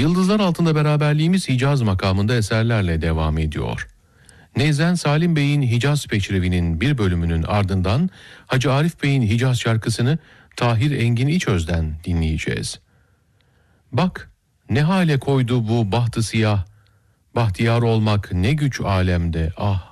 Yıldızlar Altında beraberliğimiz Hicaz makamında eserlerle devam ediyor. Nezen Salim Bey'in Hicaz Peçrevi'nin bir bölümünün ardından Hacı Arif Bey'in Hicaz şarkısını Tahir Engin İçöz'den dinleyeceğiz. Bak ne hale koydu bu bahtı siyah, bahtiyar olmak ne güç alemde ah.